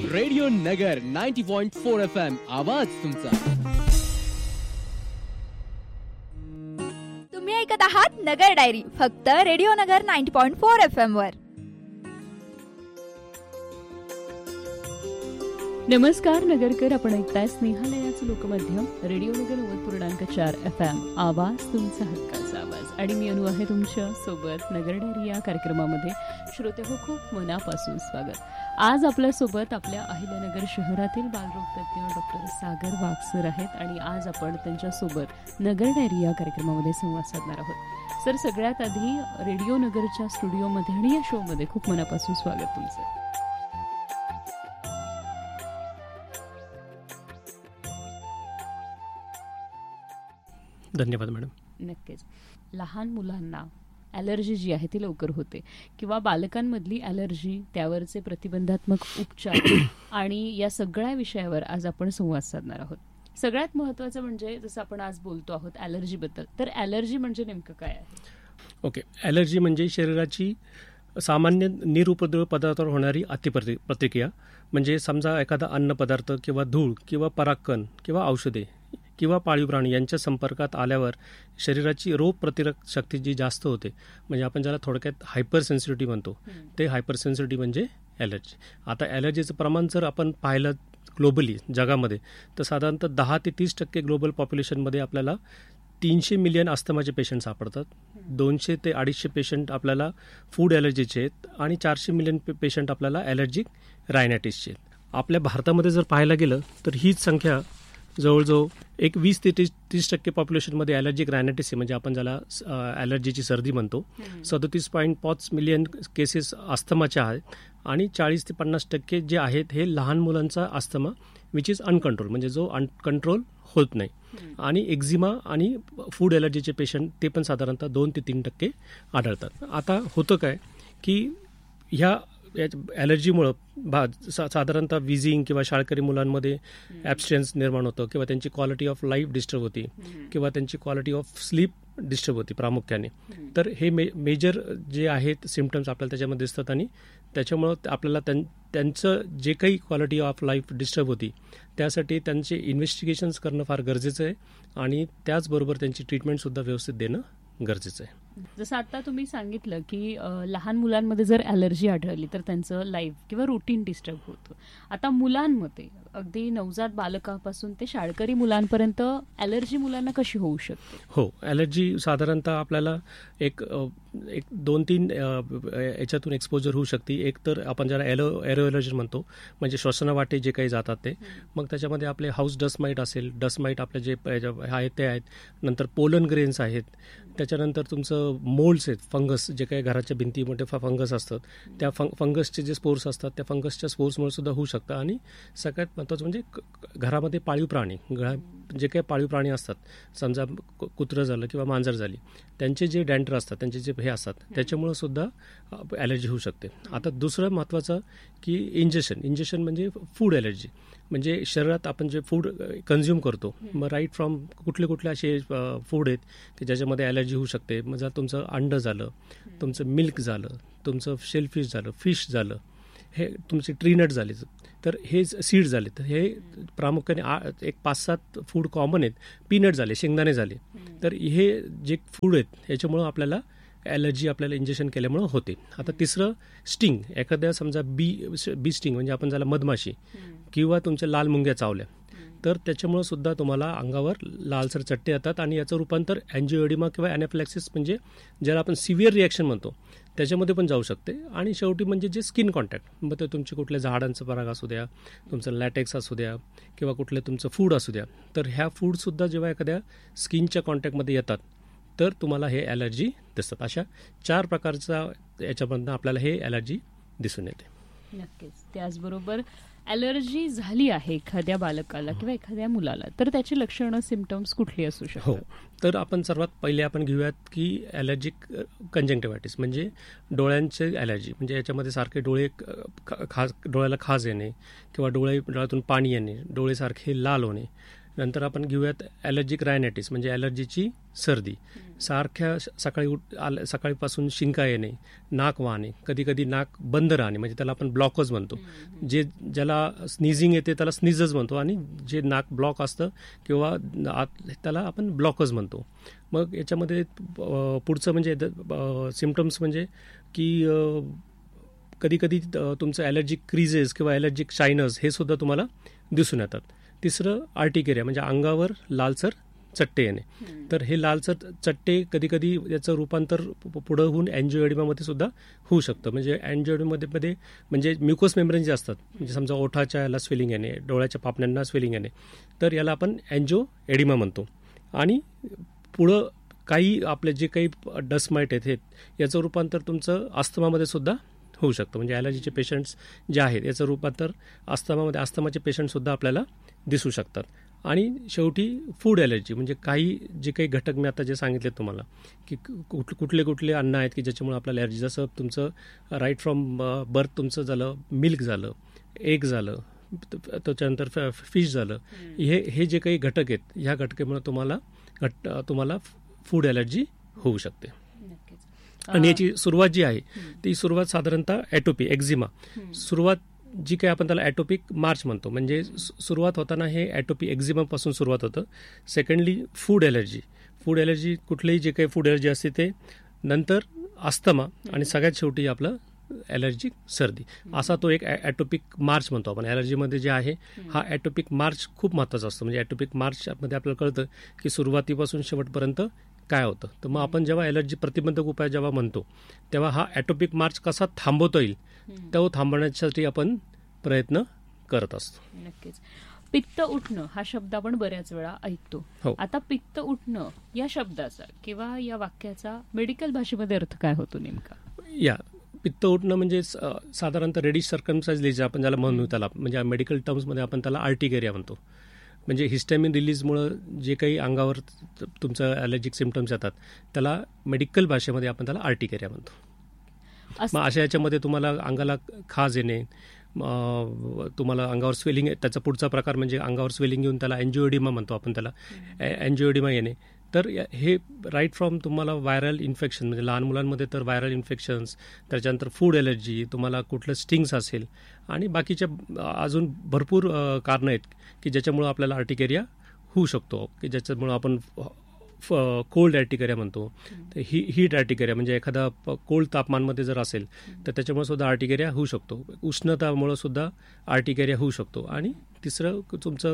Radio नगर 90.4 FM आवाज तुमचा. तुम्ही ऐकत आहात नगर डायरी फक्त रेडिओ नगर 90.4 FM वर. नमस्कार नगरकर, आपण ऐकताय स्नेहालयाचं लोकमाध्यम रेडिओ नगर 90.4 FM आवाज तुमचा हक्काचा आवाज. आणि मी अनु आहे तुमच्या सोबत नगर डायरी या कार्यक्रमामध्ये. श्रोते हो, खूप मनापासून स्वागत. आज आपल्यासोबत आपल्या अहिल्यानगर शहरातील बालरोग तज्ज्ञ डॉक्टर सागर वाघसर आहेत आणि आज आपण त्यांच्यासोबत नगर डायरी या कार्यक्रमामध्ये संवाद साधणार आहोत. सर, सगळ्यात आधी रेडिओ नगरच्या स्टुडिओमध्ये आणि या शोमध्ये खूप मनापासून स्वागत तुमचं. धन्यवाद मॅडम. नक्कीच. लहान मुलांना ॲलर्जी जी आहे ती लवकर होते किंवा बालकांमधली ॲलर्जी, त्यावरचे प्रतिबंधात्मक उपचार आणि या सगळ्या विषयावर आज आपण संवाद साधणार आहोत. सगळ्यात महत्त्वाचं म्हणजे जसं आपण आज बोलतो आहोत ॲलर्जीबद्दल, तर ॲलर्जी म्हणजे नेमकं काय आहे? ओके, ॲलर्जी म्हणजे शरीराची सामान्य निरुपद्रव पदार्थावर होणारी प्रतिक्रिया. म्हणजे समजा एखादा अन्नपदार्थ किंवा धूळ किंवा परागकण किंवा औषधे किंवा पाळीव प्राणी यांच्या संपर्कात आल्यावर शरीराची रोग प्रतिरोधक शक्ती जी जास्त होते, म्हणजे आपण ज्याला थोडक्यात हायपर सेन्सिटिव्हिटी म्हणतो, ते हायपर सेन्सिटिव्हिटी म्हणजे ॲलर्जी. आता ॲलर्जीचं प्रमाण जर आपण पाहिलं ग्लोबली जगामध्ये, तर साधारणतः 10 ते 30% ग्लोबल पॉप्युलेशनमध्ये आपल्याला 300 मिलियन अस्थमाचे पेशंट सापडतात. 200 ते 250 पेशंट आपल्याला फूड ॲलर्जीचे आहेत आणि 400 मिलियन पेशंट आपल्याला ॲलर्जिक रायनायटिसचे आहेत. आपल्या भारतामध्ये जर पाहायला गेलं तर हीच संख्या जवळजवळ 20 ते 30% पॉप्युलेशनमध्ये ॲलर्जिक रायनायटिस आहे, म्हणजे आपण ज्याला ॲलर्जीची सर्दी म्हणतो. 37.5 मिलियन केसेस अस्थमाच्या आहेत आणि 40 ते 50% जे आहेत हे लहान मुलांचा अस्थमा विच इज अनकंट्रोल, म्हणजे जो कंट्रोल होत नाही. आणि एक्झिमा आणि फूड ॲलर्जीचे पेशंट ते पण साधारणतः 2 ते 3% आढळतात. आता होतं काय की ह्या ॲलर्जीमुळं साधारणतः विझिंग किंवा शाळकरी मुलांमध्ये ॲबस्टेन्स निर्माण होतं किंवा त्यांची क्वालिटी ऑफ लाईफ डिस्टर्ब होती किंवा त्यांची क्वालिटी ऑफ स्लीप डिस्टर्ब होती प्रामुख्याने. तर हे मेजर जे आहेत सिम्पटम्स आपल्याला त्याच्यामध्ये दिसतात आणि त्याच्यामुळं आपल्याला त्यांचं जे काही क्वालिटी ऑफ लाईफ डिस्टर्ब होती त्यासाठी त्यांचे इन्व्हेस्टिगेशन्स करणं फार गरजेचं आहे आणि त्याचबरोबर त्यांची ट्रीटमेंटसुद्धा व्यवस्थित देणं गरजेचं आहे. जसं आता तुम्ही सांगितलं की लहान मुलांमध्ये जर ॲलर्जी आढळली तर त्यांचं लाईफ किंवा रुटीन डिस्टर्ब होतं. आता मुलांमध्ये अगदी नवजात बालकापासून ते शाळकरी मुलांपर्यंत ॲलर्जी मुलांना कशी होऊ शकते? हो, ॲलर्जी साधारणतः आपल्याला एक 2-3 याच्यातून एक्सपोजर होऊ शकते. एक तर आपण ज्याला एरो ॲलर्जी म्हणतो, म्हणजे श्वसनावाटे जे काही जातात ते. मग त्याच्यामध्ये आपले हाऊस डस्ट माईट असेल, डस्ट माईट आपले जे आहेत ते आहेत, नंतर पोलन ग्रेन्स आहेत, त्याच्यानंतर तुमचं मोल्ड्स आहेत, फंगस जे काही घराच्या भिंतीमध्ये फंगस असतात, त्या फंगसचे जे स्पोर्स असतात त्या फंगसच्या स्पोर्समुळे सुद्धा होऊ शकतं. आणि सगळ्यात महत्त्वाचं म्हणजे घरामध्ये पाळीव प्राणी, जे काही पाळीव प्राणी असतात, समजा कुत्रं झालं किंवा मांजर झाली, त्यांचे जे डॅन्टर असतात, त्यांचे जे हे असतात, त्याच्यामुळं सुद्धा ॲलर्जी होऊ शकते. आता दुसरं महत्त्वाचं की इंजेक्शन म्हणजे फूड ॲलर्जी, म्हणजे शरीरात आपण जे फूड कन्झ्युम करतो, मग राईट फ्रॉम कुठले असे फूड आहेत की ज्याच्यामध्ये ॲलर्जी होऊ शकते. मग जर तुमचं अंड झालं, तुमचं मिल्क झालं, तुमचं शेलफिश झालं, फिश झालं, हे तुमचे ट्रीनट झाले, तर हे सीड झाले, तर हे प्रामुख्याने एक 5-7 फूड कॉमन आहेत. पीनट झाले, शेंगदाणे झाले, तर हे जे फूड आहेत याच्यामुळं आपल्याला ॲलर्जी आपल्याला इंजेक्शन केल्यामुळं होते. आता तिसरं स्टिंग, एखाद्या समजा बी स्टिंग म्हणजे आपण ज्याला मधमाशी किंवा तुमच्या लाल मुंग्या चावल्या, तर त्याच्यामुळं सुद्धा तुम्हाला अंगावर लालसर चट्टे येतात आणि याचं रूपांतर अँजिओएडिमा किंवा ॲनाफिलॅक्सिस म्हणजे ज्याला आपण सिव्हिअर रिॲक्शन म्हणतो त्याच्यामध्ये पण जाऊ शकते. आणि शेवटी म्हणजे जे स्किन कॉन्टॅक्ट, मग ते तुमचे कुठल्या झाडांचं पराग असू द्या, तुमचं लॅटेक्स असू द्या किंवा कुठलं तुमचं फूड असू द्या, तर ह्या फूडसुद्धा जेव्हा एखाद्या स्किनच्या कॉन्टॅक्टमध्ये येतात तर तुम्हाला हे ॲलर्जी दिसतात. अशा 4 प्रकारचा याच्यामधनं आपल्याला हे ॲलर्जी दिसून येते. नक्कीच. त्याचबरोबर ॲलर्जी झाली आहे एखाद्या बालकाला किंवा एखाद्या मुलाला, तर त्याची लक्षणं, सिम्पटम्स कुठली असू शकतात? हो, तर आपण सर्वात पहिले आपण घेऊयात की ॲलर्जिक कंजंक्टिव्हायटिस म्हणजे डोळ्यांचे ॲलर्जी. म्हणजे याच्यामध्ये सारखे डोळ्याला खाज येणे किंवा डोळ्यातून पाणी येणे, डोळे सारखे लाल होणे, नंतर आपण घेऊयात ॲलर्जिक रायनायटिस म्हणजे ॲलर्जीची सर्दी. सारख्या सकाळीपासून शिंका येणे, नाक वाहणे, कधी कधी नाक बंद राहणे म्हणजे त्याला आपण ब्लॉकच म्हणतो. ज्याला स्नीझिंग येते त्याला स्नीजच म्हणतो आणि जे नाक ब्लॉक असतं किंवा त्याला आपण ब्लॉकच म्हणतो. मग याच्यामध्ये पुढचं म्हणजे सिम्पटम्स म्हणजे की कधी कधी तुमचं ॲलर्जिक क्रीजेस किंवा ॲलर्जिक शायनर्स हे सुद्धा तुम्हाला दिसून येतात. तिसरं आर्टिकेरिया म्हणजे अंगावर लालसर चट्टे येणे. तर हे लालसर चट्टे कधी कधी याचं रूपांतर पुढं होऊन अँजिओएडिमामध्ये सुद्धा होऊ शकतं. म्हणजे अँजिओएडिमामध्ये म्हणजे म्युकोस मेम्ब्रेन जे असतात म्हणजे समजा ओठाच्या याला स्वेलिंग येणे, डोळ्याच्या पापण्यांना स्वेलिंग येणे, तर याला आपण अँजिओएडिमा म्हणतो. आणि पुढं काही आपले जे काही डस्ट माइट आहेत याचं रूपांतर तुमचं अस्थमामध्ये सुद्धा होऊ शकतं. म्हणजे ॲलर्जीचे पेशंट्स जे आहेत याचं रूपांतर अस्थमाचे पेशंटसुद्धा आपल्याला दिसू शकतात. आणि शेवटी फूड ॲलर्जी म्हणजे जे काही घटक मी आता जे सांगितले तुम्हाला की कुठले कुठले अन्न आहेत की ज्याच्यामुळे आपल्याला ॲलर्जी, जसं तुमचं राईट फ्रॉम बर्थ तुमचं झालं, मिल्क झालं, एग झालं, त्याच्यानंतर फिश झालं, हे जे काही घटक आहेत ह्या घटकामुळे तुम्हाला फूड ॲलर्जी होऊ शकते. आणि याची सुरुवात जी आहे ती साधारणतः ॲटोपी एक्झिमा सुरुवात जी काही आपण त्याला ॲटोपिक मार्च म्हणतो. म्हणजे सुरुवात होताना हे ॲटोपी एक्झिमापासून सुरुवात होतं. सेकंडली फूड ॲलर्जी कुठलेही जे काही फूड ॲलर्जी असते ते, नंतर अस्थमा आणि सगळ्यात शेवटी आपलं ॲलर्जिक सर्दी. असा तो एक ॲटोपिक मार्च म्हणतो आपण. ॲलर्जीमध्ये जे आहे हा ॲटोपिक मार्च खूप महत्त्वाचा असतो. म्हणजे ॲटोपिक मार्चमध्ये आपल्याला कळतं की सुरुवातीपासून शेवटपर्यंत काय होतं. तर मग आपण जेव्हा ॲलर्जी प्रतिबंधक उपाय जेव्हा म्हणतो तेव्हा हा ॲटोपिक मार्च कसा थांबवता येईल तो थांबवण्यासाठी आपण प्रयत्न करत असतो. नक्कीच. पित्त उठणं हा शब्द आपण बऱ्याच वेळा ऐकतो. आता पित्त उठणं या शब्दाचा किंवा या वाक्याचा मेडिकल भाषेमध्ये अर्थ काय होतो नेमका? पित्त उठणं म्हणजे साधारणतः रेडिश सर्कमसाइज लेजर आपण ज्याला म्हणू, त्याला म्हणजे मेडिकल टर्म्समध्ये आपण त्याला आर्टिकेरिया म्हणतो. म्हणजे हिस्टॅमिन रिलीजमुळं जे काही अंगावर तुमचं ॲलर्जिक सिम्पटम्स येतात त्याला मेडिकल भाषेमध्ये आपण त्याला आर्टिकेरिया म्हणतो. मग अशा याच्यामध्ये तुम्हाला अंगाला खाज येणे, तुम्हाला अंगावर स्वेलिंग, त्याचा पुढचा प्रकार म्हणजे अंगावर स्वेलिंग येऊन त्याला अँजिओएडिमा म्हणतो आपण त्याला, अँजिओएडिमा येणे. तर हे राईट फ्रॉम तुम्हाला व्हायरल इन्फेक्शन म्हणजे लहान मुलांमध्ये तर व्हायरल इन्फेक्शन्स, त्याच्यानंतर फूड ॲलर्जी, तुम्हाला कुठलं स्टिंग्स असेल आणि बाकीच्या अजून भरपूर कारणं आहेत की ज्याच्यामुळं आपल्याला आर्टिकेरिया होऊ शकतो, की ज्याच्यामुळं आपण कोल्ड आर्टिकेरिया म्हणतो. तर हीट आर्टिकेरिया म्हणजे एखादा कोल्ड तापमानमध्ये जर असेल तर त्याच्यामुळे सुद्धा आर्टिकेरिया होऊ शकतो. उष्णतामुळे सुद्धा आर्टिकेरिया होऊ शकतो. आणि तिसरं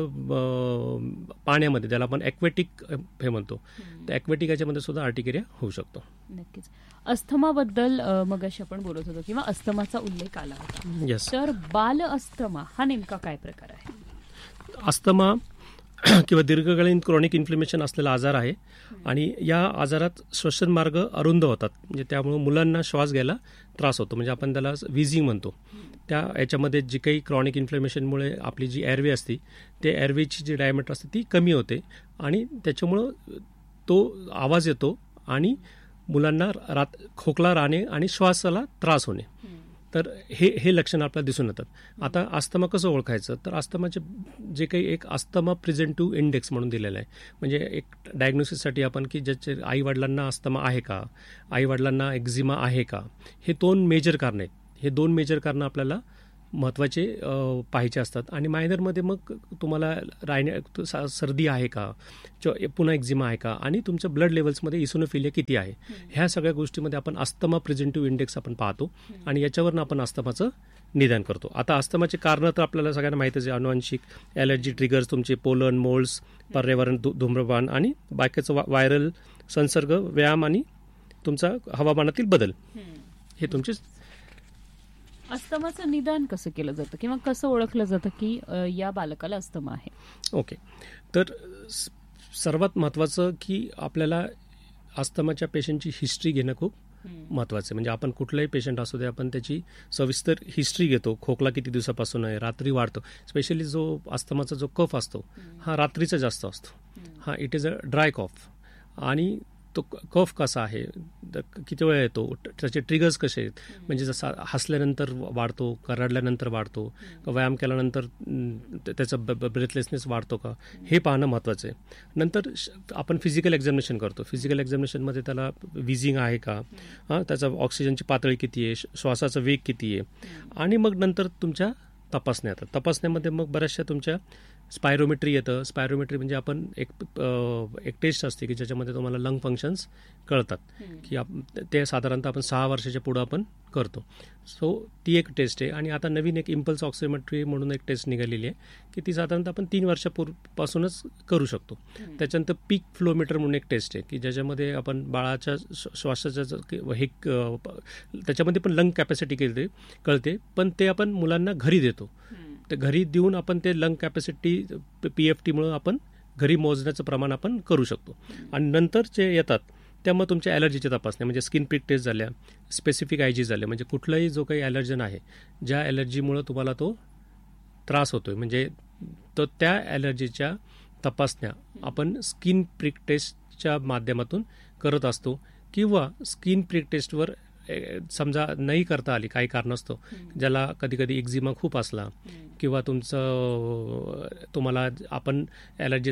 तुमचं पाण्यामध्ये ज्याला आपण ॲक्वेटिक हे म्हणतो, तर ॲक्वेटिक याच्यामध्ये सुद्धा आर्टिकेरिया होऊ शकतो. नक्कीच. अस्थमाबद्दल मगाशी आपण बोलत होतो किंवा अस्थमाचा उल्लेख आला होता. येस. तर बाल अस्थमा हा नेमका काय प्रकार आहे? अस्थमा किंवा दीर्घकालीन क्रॉनिक इन्फ्लेमेशन असलेला आजार आहे आणि या आजारात श्वसन मार्ग अरुंद होतात. म्हणजे त्यामुळे मुलांना श्वास घ्यायला त्रास होतो. म्हणजे आपण त्याला विझिंग म्हणतो. त्या याच्यामध्ये जी काही क्रॉनिक इन्फ्लेमेशनमुळे आपली जी एअरवे असते ते एअरवेची जी डायमीटर असते ती कमी होते आणि त्याच्यामुळं तो आवाज येतो आणि मुलांना खोकला राहणे आणि श्वासाला त्रास होणे. तर हे लक्षण आपल्याला दिसून येतात. आता अस्थमा कसं ओळखायचं, तर अस्थमाचे जे काही एक अस्थमा प्रेझेंटिव्ह इंडेक्स म्हणून दिलेलं आहे. म्हणजे एक डायग्नोसिससाठी आपण की ज्याचे आईवडिलांना अस्थमा आहे का, आईवडिलांना एक्झिमा आहे का, हे 2 मेजर कारणं आहेत. हे 2 मेजर कारणं आपल्याला महत्त्वाचे पाहायचे असतात. आणि मायनरमध्ये मग तुम्हाला सर्दी आहे का, पुन्हा एक्झिमा आहे का, आणि तुमच्या ब्लड लेवल्समध्ये इसोनोफिलिया किती आहे, ह्या सगळ्या गोष्टीमध्ये आपण अस्थमा प्रेझेंटिव्ह इंडेक्स आपण पाहतो आणि याच्यावरनं आपण अस्थमाचं निदान करतो. आता अस्थमाचे कारणं तर आपल्याला सगळ्यांना माहितीच आहे. अनुवांशिक ॲलर्जी ट्रिगर्स तुमचे पोलन, मोल्ड्स, पर्यावरण, धूम्रपान आणि बाकीचं व्हायरल संसर्ग, व्यायाम आणि तुमचा हवामानातील बदल हे तुमचे. अस्थमाचं निदान कसं केलं जातं किंवा कसं ओळखलं जातं की या बालकाला अस्थमा आहे? ओके. तर सर्वात महत्त्वाचं की आपल्याला अस्थमाच्या पेशंटची हिस्ट्री घेणं खूप महत्त्वाचं आहे. म्हणजे आपण कुठलाही पेशंट असू दे आपण त्याची सविस्तर हिस्ट्री घेतो. खोकला किती दिवसापासून आहे, रात्री वाढतो, स्पेशली जो अस्थमाचा जो कफ असतो हा रात्रीचा जास्त असतो. हा it is a dry cough आणि तो कफ कसा आहे, किती वेळ येतो, त्याचे ट्रिगर्स कसे आहेत, म्हणजे जसं हसल्यानंतर वाढतो का, रडल्यानंतर वाढतो का, व्यायाम केल्यानंतर त्याचा ब्रेथलेसनेस वाढतो का, हे पाहणं महत्त्वाचं आहे. नंतर आपण फिजिकल एक्झामिनेशन करतो. फिजिकल एक्झामिनेशनमध्ये त्याला विझिंग आहे का, त्याचा ऑक्सिजनची पातळी किती आहे, श्वासाचा वेग किती आहे, आणि मग नंतर तुमच्या तपासण्या येतात. तपासण्यामध्ये मग बऱ्याचशा तुमच्या स्पायरोमेट्री येतं. स्पायरोमेट्री म्हणजे आपण एक टेस्ट असते की ज्याच्यामध्ये तुम्हाला लंग फंक्शन्स कळतात की ते साधारणतः आपण 6 वर्षाच्या पुढं आपण करतो. सो ती एक टेस्ट आहे. आणि आता नवीन एक इम्पल्स ऑक्सिमेट्री म्हणून एक टेस्ट निघालेली आहे की ती साधारणतः आपण 3 वर्षापासूनच करू शकतो. त्याच्यानंतर पीक फ्लोमीटर म्हणून एक टेस्ट आहे की ज्याच्यामध्ये आपण बाळाच्या श्वासाचं हे त्याच्यामध्ये पण लंग कॅपॅसिटी कळते, पण ते आपण मुलांना घरी देतो. ते घरी देऊन आपण ते लंग कॅपॅसिटी PFTमुळं आपण घरी मोजण्याचं प्रमाण आपण करू शकतो. आणि नंतर जे येतात त्यामुळे तुमच्या ॲलर्जीच्या तपासण्या म्हणजे स्किन प्रिक टेस्ट झाल्या, स्पेसिफिक IG झाल्या, म्हणजे कुठलाही जो काही ॲलर्जन आहे ज्या ॲलर्जीमुळं तुम्हाला तो त्रास होतोय, म्हणजे तो त्या ॲलर्जीच्या तपासण्या आपण स्किन प्रिक टेस्टच्या माध्यमातून करत असतो. किंवा स्किन प्रिक टेस्टवर समजा नाही करता आली काही कारणास्तव, ज्याला कधी कधी एक्झिमा खूप असला किंवा तुम्हाला आपण ॲलर्जी